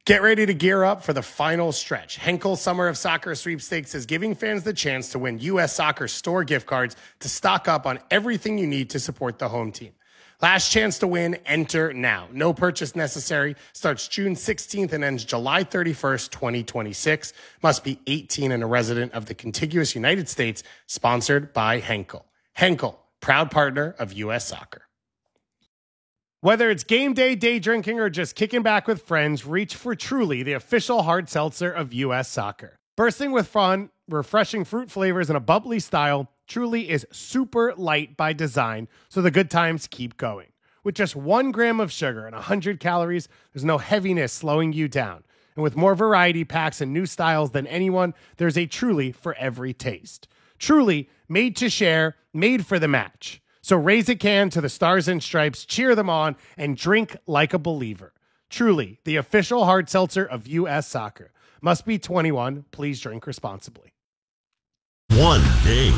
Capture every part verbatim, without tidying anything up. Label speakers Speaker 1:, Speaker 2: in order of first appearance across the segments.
Speaker 1: Get ready to gear up for the final stretch. Henkel Summer of Soccer Sweepstakes is giving fans the chance to win U S Soccer store gift cards to stock up on everything you need to support the home team. Last chance to win, enter now. No purchase necessary. Starts June sixteenth and ends July thirty-first, twenty twenty-six. Must be eighteen and a resident of the contiguous United States. Sponsored by Henkel. Henkel, proud partner of U S Soccer. Whether it's game day, day drinking, or just kicking back with friends, reach for Truly, the official hard seltzer of U S Soccer. Bursting with fun, refreshing fruit flavors, and a bubbly style, Truly is super light by design, so the good times keep going. With just one gram of sugar and one hundred calories, there's no heaviness slowing you down. And with more variety packs and new styles than anyone, there's a Truly for every taste. Truly, made to share, made for the match. So raise a can to the Stars and Stripes, cheer them on, and drink like a believer. Truly, the official hard seltzer of U S Soccer. Must be twenty-one. Please drink responsibly.
Speaker 2: One days.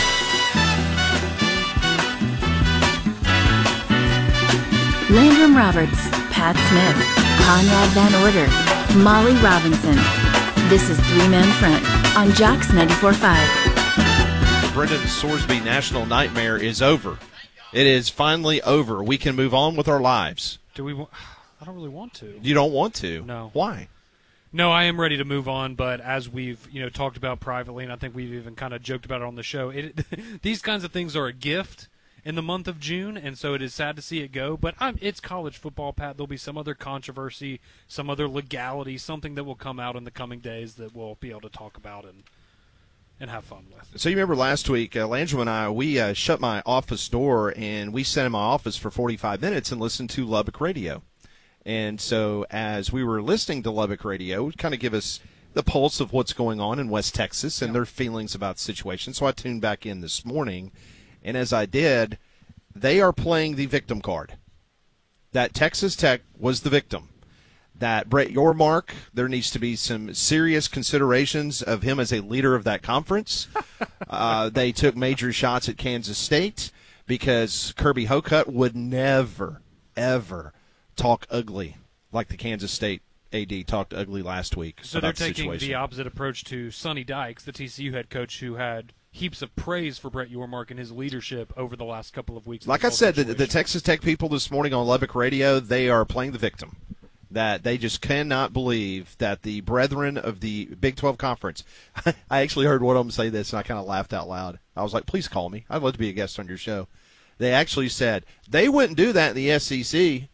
Speaker 3: Landrum Roberts, Pat Smith, Conrad Van Order, Molly Robinson. This is Three Men Front on Jocks ninety-four point five.
Speaker 4: Brendan Sorsby National Nightmare is over. It is finally over. We can move on with our lives.
Speaker 5: Do we? wa- I don't really want to.
Speaker 4: You don't want to?
Speaker 5: No.
Speaker 4: Why?
Speaker 5: No, I am ready to move on, but as we've you know talked about privately, and I think we've even kind of joked about it on the show, it, these kinds of things are a gift in the month of June, and so it is sad to see it go. But I'm, it's college football, Pat. There'll be some other controversy, some other legality, something that will come out in the coming days that we'll be able to talk about and and have fun with.
Speaker 4: So you remember last week, uh, Landrum and I, we uh, shut my office door, and we sat in my office for forty-five minutes and listened to Lubbock Radio. And so as we were listening to Lubbock Radio, it would kind of give us the pulse of what's going on in West Texas and their feelings about the situation. So I tuned back in this morning, and as I did, they are playing the victim card. That Texas Tech was the victim. That Brett Yormark, there needs to be some serious considerations of him as a leader of that conference. uh, they took major shots at Kansas State because Kirby Hocutt would never, ever talk ugly like the Kansas State A D talked ugly last week.
Speaker 5: So they're
Speaker 4: about the
Speaker 5: taking
Speaker 4: situation.
Speaker 5: the opposite approach to Sonny Dykes, the T C U head coach, who had heaps of praise for Brett Yormark and his leadership over the last couple of weeks.
Speaker 4: Like I said, the, the Texas Tech people this morning on Lubbock Radio, they are playing the victim. That they just cannot believe that the brethren of the Big twelve Conference, I actually heard one of them say this, and I kind of laughed out loud. I was like, please call me. I'd love to be a guest on your show. They actually said, they wouldn't do that in the S E C.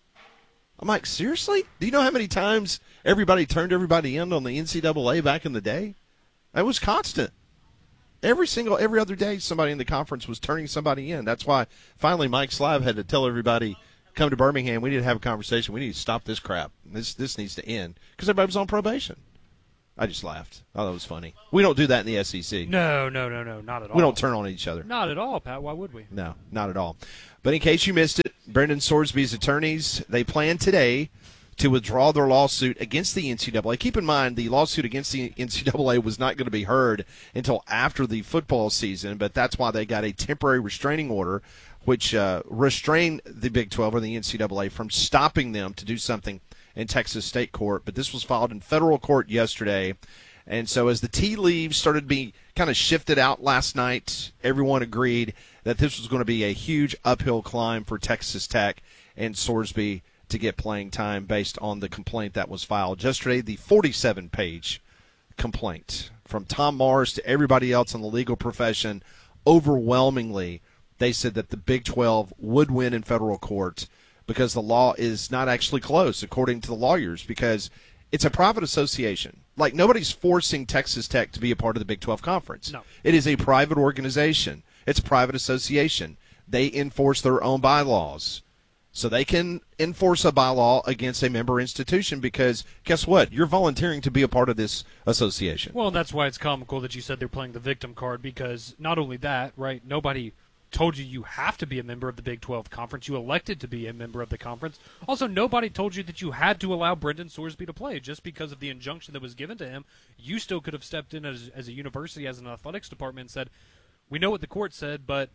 Speaker 4: I'm like, seriously? Do you know how many times everybody turned everybody in on the N C double A back in the day? It was constant. Every single, every other day, somebody in the conference was turning somebody in. That's why finally Mike Slav had to tell everybody, come to Birmingham, we need to have a conversation. We need to stop this crap. This this needs to end. Because everybody was on probation. I just laughed. I thought it was funny. We don't do that in the S E C.
Speaker 5: No, no, no, no, not at all.
Speaker 4: We don't turn on each other.
Speaker 5: Not at all, Pat. Why would we?
Speaker 4: No, not at all. But in case you missed it, Brendan Sorsby's attorneys, they plan today to withdraw their lawsuit against the N C double A. Keep in mind, the lawsuit against the N C double A was not going to be heard until after the football season, but that's why they got a temporary restraining order which uh, restrained the Big twelve or the N C double A from stopping them to do something in Texas state court. But this was filed in federal court yesterday. And so as the tea leaves started to be kind of shifted out last night, everyone agreed that this was going to be a huge uphill climb for Texas Tech and Sorsby to get playing time based on the complaint that was filed yesterday, the forty-seven page complaint from Tom Mars to everybody else in the legal profession. Overwhelmingly, they said that the Big twelve would win in federal court because the law is not actually close, according to the lawyers, because it's a private association. Like, nobody's forcing Texas Tech to be a part of the Big twelve Conference.
Speaker 5: No.
Speaker 4: It is a private organization. It's a private association. They enforce their own bylaws. So they can enforce a bylaw against a member institution because, guess what? You're volunteering to be a part of this association.
Speaker 5: Well, that's why it's comical that you said they're playing the victim card, because not only that, right, nobody told you you have to be a member of the Big twelve Conference. You elected to be a member of the conference. Also, nobody told you that you had to allow Brendan Sorsby to play. Just because of the injunction that was given to him, you still could have stepped in as, as a university, as an athletics department, and said, we know what the court said, but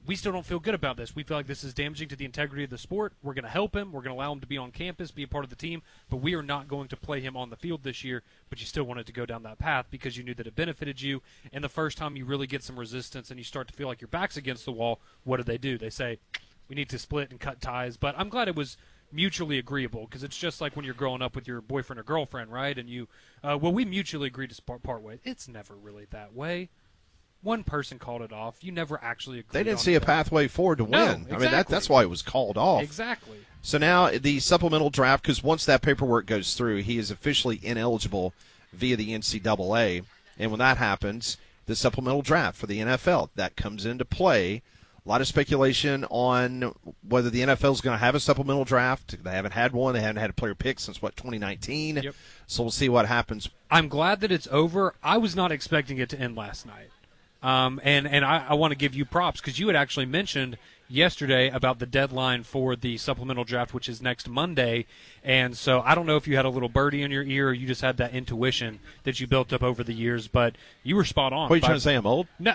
Speaker 5: we still don't feel good about this. We feel like this is damaging to the integrity of the sport. We're going to help him. We're going to allow him to be on campus, be a part of the team, but we are not going to play him on the field this year. But you still wanted to go down that path because you knew that it benefited you. And the first time you really get some resistance and you start to feel like your back's against the wall, what do they do? They say, we need to split and cut ties. But I'm glad it was mutually agreeable, because it's just like when you're growing up with your boyfriend or girlfriend, right? And you, uh, well, we mutually agreed to part, part ways. It's never really that way. One person called it off. You never actually agreed.
Speaker 4: They didn't
Speaker 5: on
Speaker 4: see a
Speaker 5: that.
Speaker 4: pathway forward to win.
Speaker 5: No,
Speaker 4: I mean, that,
Speaker 5: exactly.
Speaker 4: that's why it was called off.
Speaker 5: Exactly.
Speaker 4: So now the supplemental draft, because once that paperwork goes through, he is officially ineligible via the N C double A. And when that happens, the supplemental draft for the N F L, that comes into play. A lot of speculation on whether the N F L is going to have a supplemental draft. They haven't had one. They haven't had a player pick since, what, twenty nineteen?
Speaker 5: Yep.
Speaker 4: So we'll see what happens.
Speaker 5: I'm glad that it's over. I was not expecting it to end last night. Um, and and I, I want to give you props, because you had actually mentioned yesterday about the deadline for the supplemental draft, which is next Monday. And so I don't know if you had a little birdie in your ear or you just had that intuition that you built up over the years, but you were spot on.
Speaker 4: What are you
Speaker 5: By-
Speaker 4: trying to say, I'm old?
Speaker 5: No.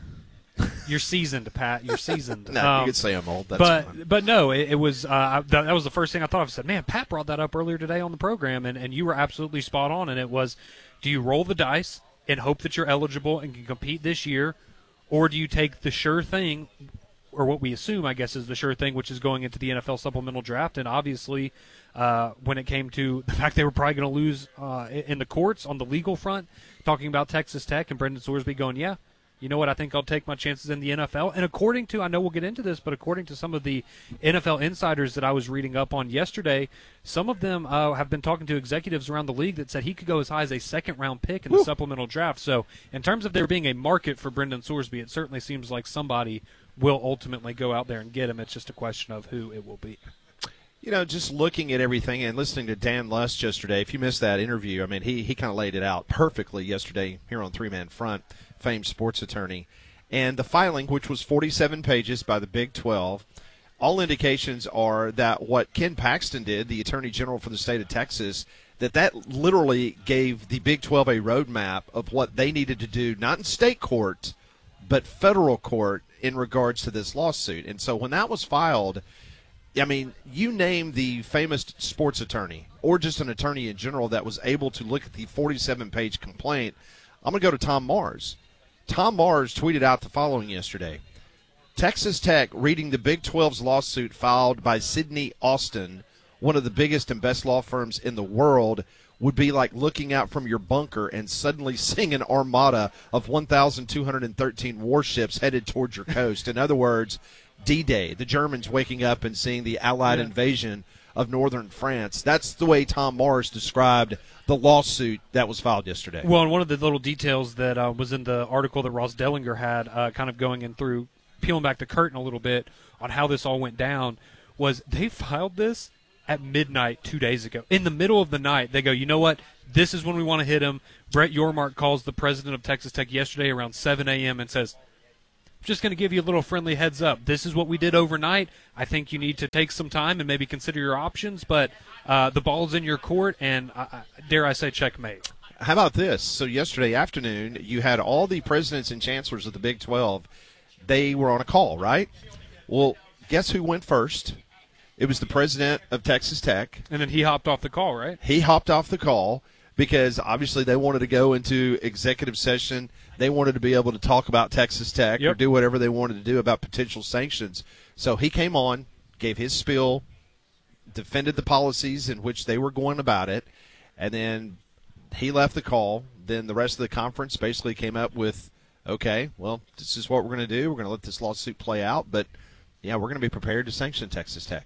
Speaker 5: You're seasoned, Pat. You're seasoned.
Speaker 4: No,
Speaker 5: Um,
Speaker 4: you could say I'm old. That's
Speaker 5: but
Speaker 4: fine.
Speaker 5: but no, it, it was uh, I- that, that was the first thing I thought of. I said, man, Pat brought that up earlier today on the program, and, and you were absolutely spot on. And it was, do you roll the dice and hope that you're eligible and can compete this year, or do you take the sure thing, or what we assume, I guess, is the sure thing, which is going into the N F L supplemental draft? And obviously, uh, when it came to the fact they were probably going to lose uh, in the courts on the legal front, talking about Texas Tech and Brendan Sorsby going, yeah, you know what, I think I'll take my chances in the N F L. And according to, I know we'll get into this, but according to some of the N F L insiders that I was reading up on yesterday, some of them uh, have been talking to executives around the league that said he could go as high as a second-round pick in the
Speaker 4: Woo.
Speaker 5: supplemental draft. So in terms of there being a market for Brendan Sorsby, it certainly seems like somebody will ultimately go out there and get him. It's just a question of who it will be.
Speaker 4: You know, just looking at everything and listening to Dan Lust yesterday, if you missed that interview, I mean, he, he kind of laid it out perfectly yesterday here on Three Man Front, famed sports attorney. And the filing, which was forty-seven pages by the Big twelve, all indications are that what Ken Paxton did, the Attorney General for the state of Texas, that that literally gave the Big twelve a roadmap of what they needed to do, not in state court, but federal court in regards to this lawsuit. And so when that was filed, I mean, you name the famous sports attorney or just an attorney in general that was able to look at the forty-seven page complaint. I'm going to go to Tom Mars. Tom Mars tweeted out the following yesterday. Texas Tech reading the Big twelve's lawsuit filed by Sidney Austin, one of the biggest and best law firms in the world, would be like looking out from your bunker and suddenly seeing an armada of one thousand two hundred thirteen warships headed towards your coast. In other words, D-Day, the Germans waking up and seeing the Allied
Speaker 5: Yeah.
Speaker 4: invasion of northern France. That's the way Tom Mars described the lawsuit that was filed yesterday.
Speaker 5: Well, and one of the little details that uh, was in the article that Ross Dellinger had, uh, kind of going in through, peeling back the curtain a little bit on how this all went down, was they filed this at midnight two days ago. In the middle of the night, they go, you know what? This is when we want to hit him. Brett Yormark calls the president of Texas Tech yesterday around seven a.m. and says, just going to give you a little friendly heads up. This is what we did overnight. I think you need to take some time and maybe consider your options, but uh, the ball's in your court, and uh, dare I say checkmate.
Speaker 4: How about this? So yesterday afternoon, you had all the presidents and chancellors of the Big twelve. They were on a call, right? Well, guess who went first? It was the president of Texas Tech.
Speaker 5: And then he hopped off the call, right?
Speaker 4: He hopped off the call because obviously they wanted to go into executive session. They wanted to be able to talk about Texas Tech
Speaker 5: Yep.
Speaker 4: or do whatever they wanted to do about potential sanctions. So he came on, gave his spiel, defended the policies in which they were going about it, and then he left the call. Then the rest of the conference basically came up with, okay, well, this is what we're going to do. We're going to let this lawsuit play out, but, yeah, we're going to be prepared to sanction Texas Tech.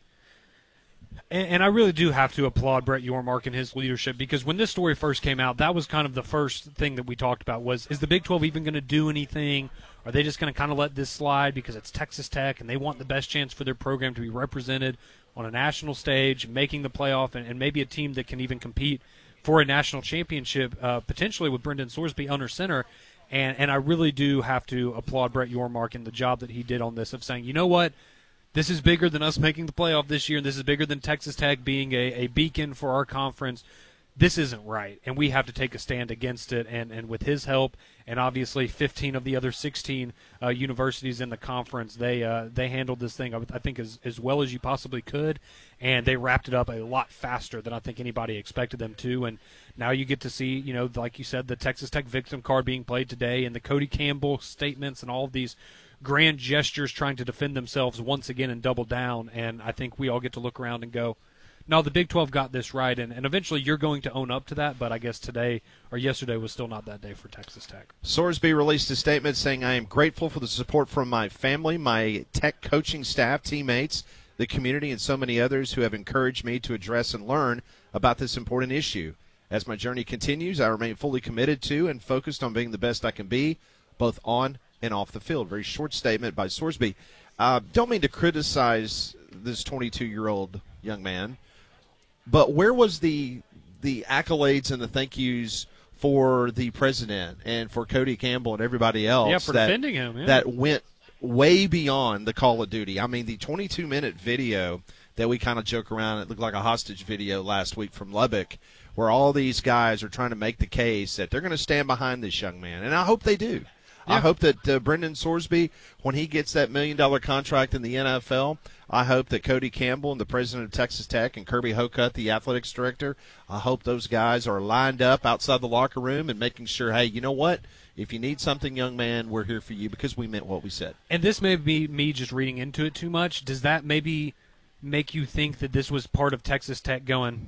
Speaker 5: And, and I really do have to applaud Brett Yormark and his leadership, because when this story first came out, that was kind of the first thing that we talked about was, is the Big twelve even going to do anything? Are they just going to kind of let this slide because it's Texas Tech and they want the best chance for their program to be represented on a national stage, making the playoff, and, and maybe a team that can even compete for a national championship, uh, potentially with Brendan Sorsby under center? And, and I really do have to applaud Brett Yormark and the job that he did on this of saying, you know what? This is bigger than us making the playoff this year, and this is bigger than Texas Tech being a, a beacon for our conference. this isn't right, and we have to take a stand against it. And, and with his help, and obviously fifteen of the other sixteen uh, universities in the conference, they uh, they handled this thing, I think, as, as well as you possibly could, and they wrapped it up a lot faster than I think anybody expected them to. And now you get to see, you know, like you said, the Texas Tech victim card being played today, and the Cody Campbell statements and all of these grand gestures trying to defend themselves once again and double down. And I think we all get to look around and go, no, the Big twelve got this right, and, and eventually you're going to own up to that, but I guess today or yesterday was still not that day for Texas Tech.
Speaker 4: Sorsby released a statement saying, I am grateful for the support from my family, my Tech coaching staff, teammates, the community, and so many others who have encouraged me to address and learn about this important issue. As my journey continues, I remain fully committed to and focused on being the best I can be, both on and off the field. Very short statement by Sorsby. Uh, don't mean to criticize this twenty-two-year-old young man, but where was the the accolades and the thank yous for the president and for Cody Campbell and everybody else
Speaker 5: yeah, for
Speaker 4: that,
Speaker 5: defending him, yeah.
Speaker 4: that went way beyond the Call of Duty? I mean, the twenty-two-minute video that we kind of joke around, it looked like a hostage video last week from Lubbock, where all these guys are trying to make the case that they're going to stand behind this young man, and I hope they do. Yeah. I hope that uh, Brendan Sorsby, when he gets that million-dollar contract in the N F L, I hope that Cody Campbell and the president of Texas Tech and Kirby Hocutt, the athletics director, I hope those guys are lined up outside the locker room and making sure, hey, you know what? If you need something, young man, we're here for you because we meant what we said.
Speaker 5: And this may be me just reading into it too much. Does that maybe make you think that this was part of Texas Tech going,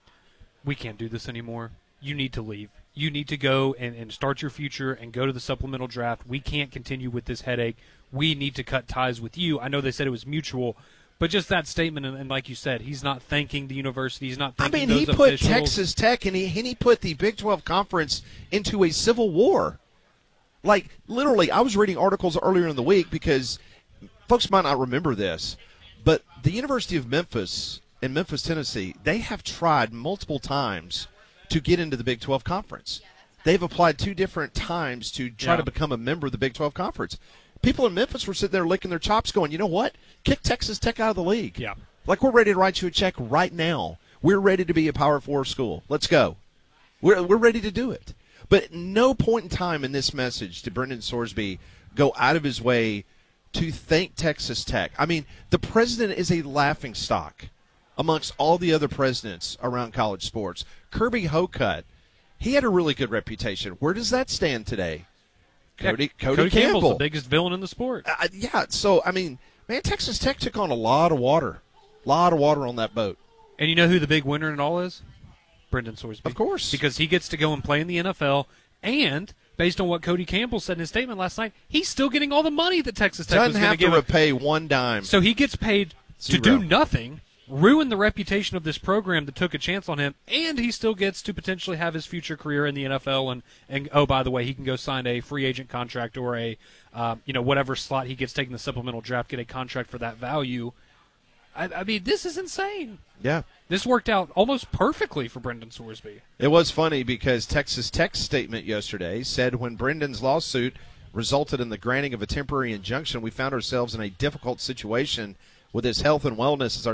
Speaker 5: we can't do this anymore? You need to leave. You need to go and, and start your future and go to the supplemental draft. We can't continue with this headache. We need to cut ties with you. I know they said it was mutual, but just that statement, and, and like you said, he's not thanking the university. He's not thanking
Speaker 4: I mean,
Speaker 5: those
Speaker 4: he put
Speaker 5: officials.
Speaker 4: Texas Tech and he, and he put the Big twelve Conference into a civil war. Like, literally, I was reading articles earlier in the week because folks might not remember this, but the University of Memphis in Memphis, Tennessee, they have tried multiple times to get into the Big twelve Conference. They've applied two different times to try
Speaker 5: yeah.
Speaker 4: to become a member of the Big twelve Conference. People in Memphis were sitting there licking their chops going, you know what? Kick Texas Tech out of the league.
Speaker 5: Yeah.
Speaker 4: Like, we're ready to write you a check right now. We're ready to be a Power Four school. Let's go. We're, we're ready to do it. But at no point in time in this message did Brendan Sorsby go out of his way to thank Texas Tech. I mean, the president is a laughing stock amongst all the other presidents around college sports. Kirby Hocutt, he had a really good reputation. Where does that stand today? Cody,
Speaker 5: yeah,
Speaker 4: Cody,
Speaker 5: Cody
Speaker 4: Campbell.
Speaker 5: Campbell's the biggest villain in the sport.
Speaker 4: Uh, yeah, so, I mean, man, Texas Tech took on a lot of water. A lot of water on that boat.
Speaker 5: And you know who the big winner in it all is? Brendan Sorsby.
Speaker 4: Of course.
Speaker 5: Because he gets to go and play in the N F L, and based on what Cody Campbell said in his statement last night, he's still getting all the money that Texas Tech
Speaker 4: Doesn't
Speaker 5: was going
Speaker 4: have
Speaker 5: to give
Speaker 4: to
Speaker 5: him.
Speaker 4: repay one dime.
Speaker 5: So he gets paid
Speaker 4: Zero.
Speaker 5: to do nothing, ruin the reputation of this program that took a chance on him, and he still gets to potentially have his future career in the N F L. And, and oh, by the way, he can go sign a free agent contract or a, uh, you know, whatever slot he gets taken the supplemental draft, get a contract for that value. I, I mean, this is insane.
Speaker 4: Yeah.
Speaker 5: This worked out almost perfectly for Brendan Sorsby.
Speaker 4: It was funny because Texas Tech's statement yesterday said when Brendan's lawsuit resulted in the granting of a temporary injunction, we found ourselves in a difficult situation with his health and wellness as our